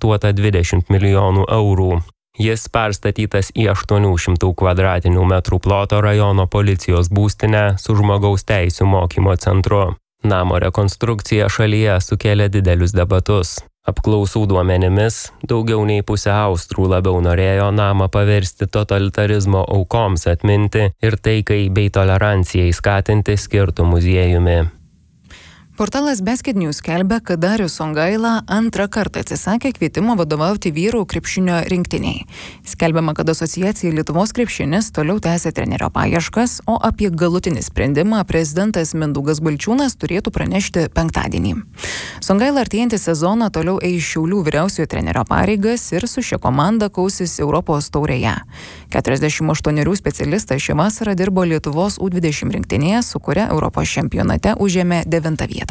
investuota 20 milijonų eurų. Jis perstatytas į 800 kvadratinių metrų ploto rajono policijos būstinę su žmogaus teisių mokymo centru. Namo rekonstrukcija šalyje sukėlė didelius debatus. Apklausų duomenimis, daugiau nei pusė austrų labiau norėjo namą paversti totalitarizmo aukoms atminti ir taikai bei tolerancijai skatinti skirtų muziejumi. Portalas Basket News skelbia, kad Darius Songaila antrą kartą atsisakė kvietimo vadovauti vyrų krepšinio rinktiniai. Skelbiama, kad asociacija Lietuvos krepšinis toliau tęsia trenerio paieškas, o apie galutinį sprendimą prezidentas Mindaugas Balčiūnas turėtų pranešti penktadienį. Songaila artėjantį sezoną toliau eis Šiaulių vyriausiojo trenerio pareigas ir su šia komanda kausis Europos taurėje. 48 specialistas šią vasarą dirbo Lietuvos U20 rinktinėje, su kuria Europos čempionate užėmė 9 vietą.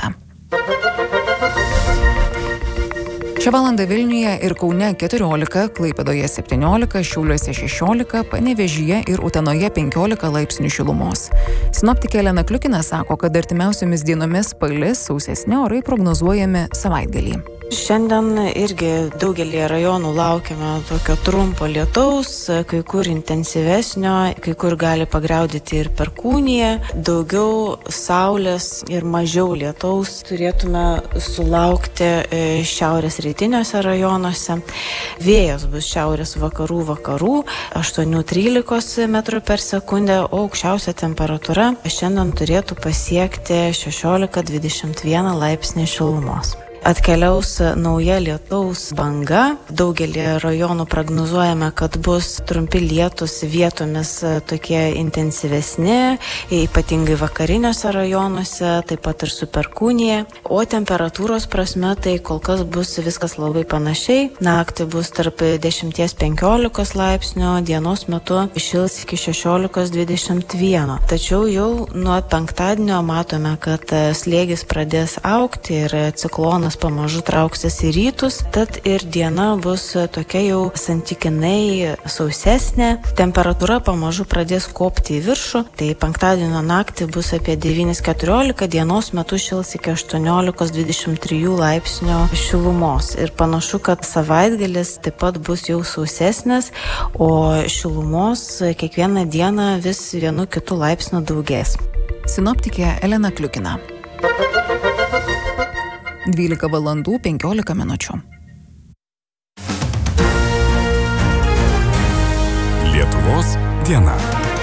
Šią valandą Vilniuje ir Kaune 14, Klaipėdoje 17, Šiauliuose 16, Panevėžyje ir Utenoje 15 laipsnių šilumos. Sinoptikė Elena Kliukina sako, kad artimiausiomis dienomis palis, sausesni orai prognozuojami savaitgalį. Šiandien irgi daugelį rajonų laukiame tokio trumpo lietaus, kai kur intensyvesnio, kai kur gali pagriaudyti ir perkūnija, daugiau saulės ir mažiau lietaus turėtume sulaukti šiaurės rytiniuose rajonuose. Vėjas bus šiaurės vakarų, 8-13 metrų per sekundę, o aukščiausia temperatūra šiandien turėtų pasiekti 16-21 laipsnį šilumos. Atkeliaus nauja lietaus banga. Daugelį rajonų prognozuojame, kad bus trumpi lietūs, vietomis tokie intensyvesni, ypatingai vakariniuose rajonuose, taip pat ir su perkūnija. O temperatūros prasme tai kol kas bus viskas labai panašiai. Naktį bus tarp 10-15 laipsnių, dienos metu šils iki 16-21. Tačiau jau nuo penktadienio matome, kad slėgis pradės augti ir ciklonas pamažu trauksis į rytus, tad ir diena bus tokia jau santykinai sausesnė. Temperatūra pamažu pradės kopti į viršų, tai penktadienio naktį bus apie 9-14, dienos metu šils iki 18-23 laipsnių šilumos. Ir panašu, kad savaitgalis taip pat bus jau sausesnis, o šilumos kiekvieną dieną vis vienu kitu laipsniu daugės. Sinoptikė Elena Kliukina. 12 valandų 15 minučių. Lietuvos diena.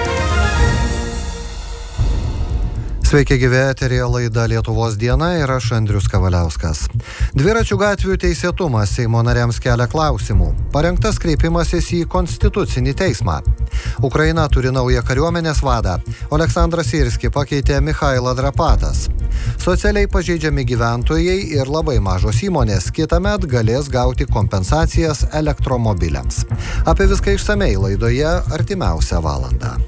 Sveiki gyvi, eteryje laida Lietuvos diena ir aš Andrius Kavaliauskas. Dviračių gatvių teisėtumas Seimo nariams kelia klausimų. Parengtas kreipimasis į Konstitucinį teismą. Ukraina turi naują kariuomenės vadą. Oleksandras Syrskį pakeitė Michaila Drapatas. Socialiai pažeidžiami gyventojai ir labai mažos įmonės kitąmet galės gauti kompensacijas elektromobiliams. Apie viską išsamei laidoje artimiausią valandą.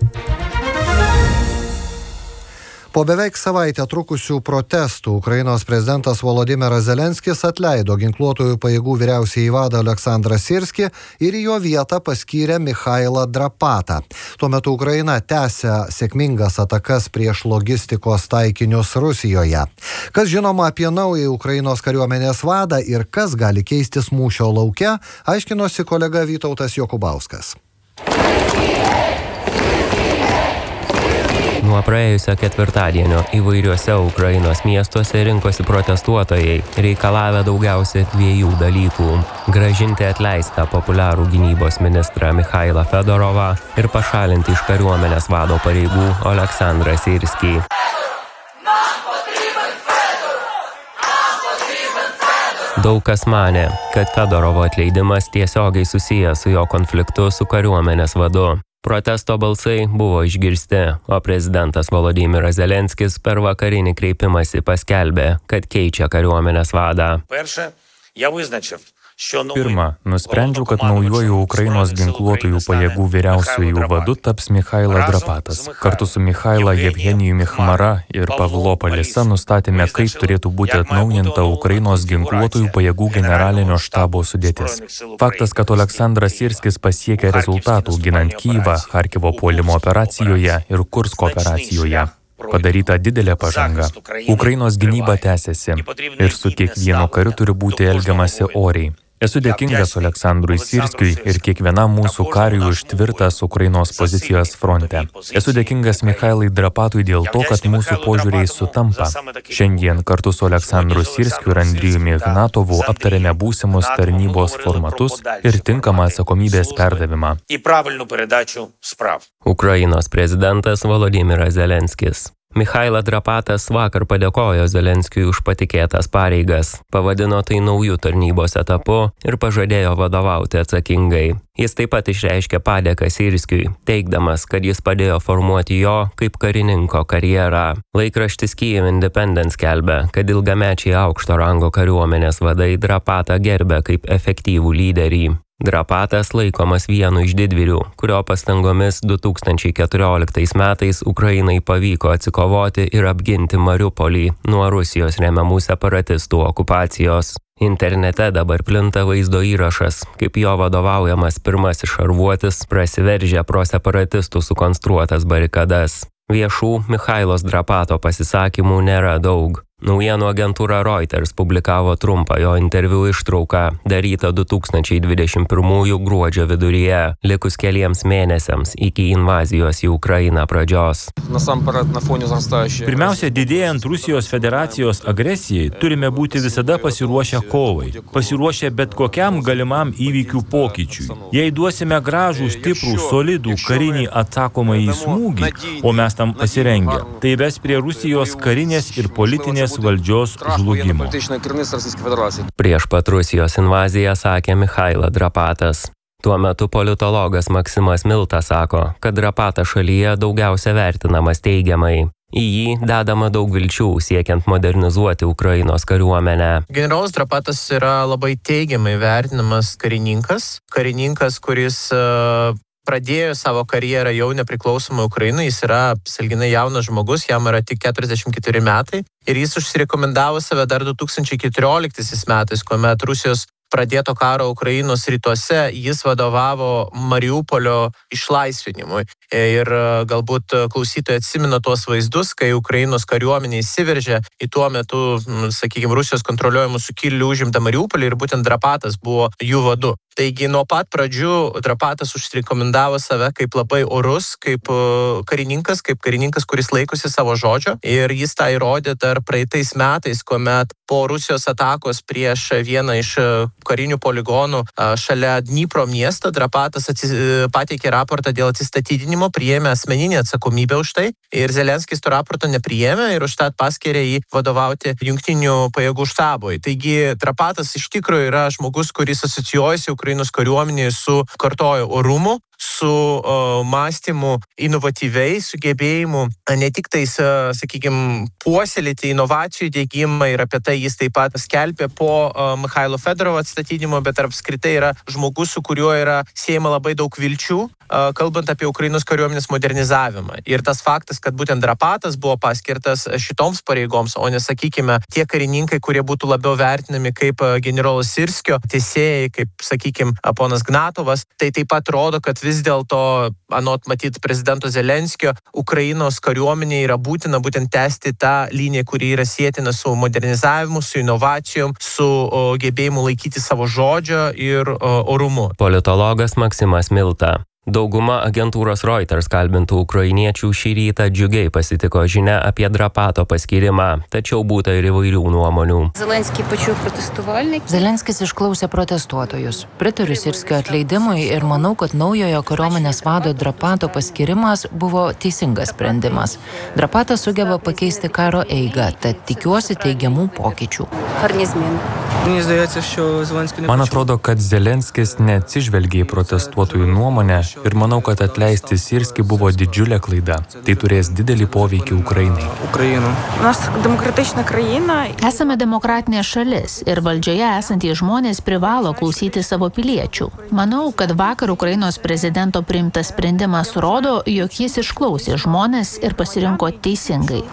Po beveik savaitę trukusių protestų Ukrainos prezidentas Volodymyras Zelenskis atleido ginkluotųjų pajėgų vyriausiąjį vadą Oleksandrą Syrskį ir į jo vietą paskyrė Michailą Drapatą. Tuo metu Ukraina tęsia sėkmingas atakas prieš logistikos taikinius Rusijoje. Kas žinoma apie naują Ukrainos kariuomenės vadą ir kas gali keistis mūšio lauke, aiškinosi kolega Vytautas Jokubauskas. Nuo praėjusio ketvirtadienio įvairiuose Ukrainos miestuose rinkosi protestuotojai, reikalavę daugiausia 2 dalykų – grąžinti atleistą populiarų gynybos ministrą Michailą Fedorovą ir pašalinti iš kariuomenės vado pareigų Oleksandrą Syrskį. Daug kas manė, kad Fedorovo atleidimas tiesiogiai susijęs su jo konfliktu su kariuomenės vadu. Protesto balsai buvo išgirsti, o prezidentas Volodymyras Zelenskis per vakarinį kreipimąsi paskelbė, kad keičia kariuomenės vadą. Pirma, nusprendžiau, kad naujuoju Ukrainos ginkluotųjų pajėgų vyriausiųjų vadu taps Michaila Drapatas. Kartu su Michaila Jevgenijumi Chmara ir Pavlo Palisa nustatėme, kaip turėtų būti atnaujinta Ukrainos ginkluotųjų pajėgų generalinio štabo sudėtis. Faktas, kad Oleksandras Syrskis pasiekė rezultatų ginant Kyjivą, Charkivo puolimo operacijoje ir Kursko operacijoje. Padaryta didelė pažanga. Ukrainos gynyba tęsiasi ir su kiekvienu kariu turi būti elgiamasi oriai. Esu dėkingas Oleksandrui Sirskiui ir kiekvienam mūsų kariui už tvirtas Ukrainos pozicijas fronte. Esu dėkingas Michailai Drapatui dėl to, kad mūsų požiūriai sutampa. Šiandien kartu su Oleksandru Sirskiu ir Andrijumi Ignatovu aptarėme būsimus tarnybos formatus ir tinkamą atsakomybės perdavimą. Ukrainos prezidentas Volodymyras Zelenskis. Michailas Drapatas vakar padėkojo Zelenskiui už patikėtas pareigas, pavadino tai naujų tarnybos etapu ir pažadėjo vadovauti atsakingai. Jis taip pat išreiškė padėką Sirskiui, teigdamas, kad jis padėjo formuoti jo kaip karininko karjerą. Laikraštis Kyiv Independent skelbia, kad ilgamečiai aukšto rango kariuomenės vadai Drapatą gerbė kaip efektyvų lyderį. Drapatas laikomas vienu iš didvyrių, kurio pastangomis 2014 metais Ukrainai pavyko atsikovoti ir apginti Mariupolį nuo Rusijos remiamų separatistų okupacijos. Internete dabar plinta vaizdo įrašas, kaip jo vadovaujamas pirmasis šarvuotis prasiveržė pro separatistų sukonstruotas barikadas. Viešų Michailos Drapato pasisakymų nėra daug. Naujienų agentūra Reuters publikavo trumpą jo interviu ištrauką, darytą 2021 gruodžio viduryje, likus keliems mėnesiams iki invazijos į Ukrainą pradžios. Pirmiausia, didėjant Rusijos federacijos agresijai, turime būti visada pasiruošę kovai, pasiruošę bet kokiam galimam įvykių pokyčiui. Jei duosime gražų, stiprų, solidų karinį atsakomąjį smūgį, o mes tam pasirengę, tai ves prie Rusijos karinės ir politinės valdžios žlugimo. Prieš pat Rusijos invaziją sakė Michailas Drapatas. Tuo metu politologas Maksimas Milta sako, kad Drapatas šalyje daugiausia vertinamas teigiamai. Į jį dedama daug vilčių siekiant modernizuoti Ukrainos kariuomenę. Generolas Drapatas yra labai teigiamai vertinamas karininkas, kuris pradėjo savo karjerą jau nepriklausomai Ukrainai, jis yra sąlyginai jaunas žmogus, jam yra tik 44 metai ir jis užsirekomendavo save dar 2014 metais, kuomet Rusijos pradėto karo Ukrainos rytuose jis vadovavo Mariupolio išlaisvinimui. Ir galbūt klausytojai atsimena tuos vaizdus, kai Ukrainos kariuomenė įsiveržė į tuo metu, Rusijos kontroliuojamų sukilėlių užimtą Mariupolį ir būtent Drapatas buvo jų vadu. Taigi nuo pat pradžių Drapatas užsirekomendavo save kaip labai orus, kaip karininkas, kuris laikosi savo žodžio. Ir jis tą įrodė dar praeitais metais, kuomet po Rusijos atakos prieš vieną iš karinių poligonų šalia Dnipro miesto Drapatas pateikė raportą dėl atsistatydinimo, priėmė asmeninę atsakomybę už tai. Ir Zelenskis to raporto nepriėmė ir užtat paskyrė jį vadovauti jungtinių pajėgų štabui. Taigi Drapatas iš tikrųjų yra žmogus, kuris asocijuojasi Ukrainos kariuomenėje su, kartoju, orumu, su mąstymu inovatyviai, sugebėjimu ne tik tais, puoselėti inovacijų diegimą ir apie tai jis taip pat skelbė po Michailo Fedorovo atstatydinimo, bet apskritai yra žmogus, su kuriuo yra siejama labai daug vilčių, kalbant apie Ukrainos kariuomenės modernizavimą. Ir tas faktas, kad būtent Drapatas buvo paskirtas šitoms pareigoms, o ne, tie karininkai, kurie būtų labiau vertinami kaip generolas Sirskio teisėjai, kaip, ponas Gnatovas, tai taip pat rodo, kad vis dėlto, anot matyti prezidento Zelenskio, Ukrainos kariuomenė yra būtina būtent tęsti tą liniją, kuri yra sietina su modernizavimu, su inovacijom, su gebėjimu laikyti savo žodžio ir orumu. Politologas Maksimas Milta. Dauguma agentūros Reuters kalbintų ukrainiečių šį rytą džiugiai pasitiko žinia apie Drapato paskyrimą, tačiau būta ir įvairių nuomonių. Zelenskis išklausė protestuotojus. Pritariu Sirskio atleidimui ir manau, kad naujojo kariuomenės vado Drapato paskyrimas buvo teisingas sprendimas. Drapatas sugeba pakeisti karo eigą, tad tikiuosi teigiamų pokyčių. Man atrodo, kad Zelenskis neatsižvelgė į protestuotojų nuomonę ir manau, kad atleisti Sirskį buvo didžiulė klaida. Tai turės didelį poveikį Ukrainai. Esame demokratinė šalis ir valdžioje esantys žmonės privalo klausyti savo piliečių. Manau, kad vakar Ukrainos prezidento priimtas sprendimas rodo, jog jis išklausė žmonės ir pasirinko teisingai.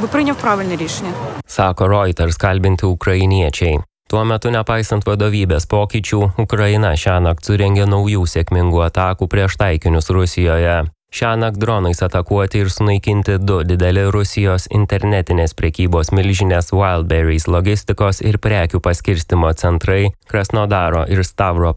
Sako Reuters kalbinti ukrainiečiai. Tuo metu, nepaisant vadovybės pokyčių, Ukraina šiąnakt surengė naujų sėkmingų atakų prieš taikinius Rusijoje. Šiąnakt dronais atakuoti ir sunaikinti 2 dideli Rusijos internetinės prekybos milžinės Wildberries logistikos ir prekių paskirstymo centrai Krasnodaro ir Stavro